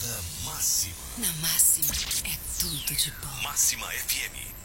Máxima. Na Máxima é tudo de bom. Máxima FM.